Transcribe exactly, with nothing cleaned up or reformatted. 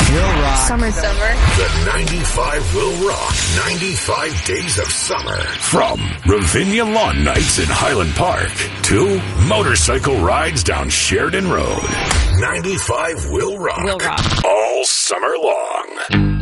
Will rock. Summer. Summer. The ninety-five will rock. ninety-five days of summer. From Ravinia Lawn Nights in Highland Park to motorcycle rides down Sheridan Road. ninety-five will rock. Will rock. All summer long.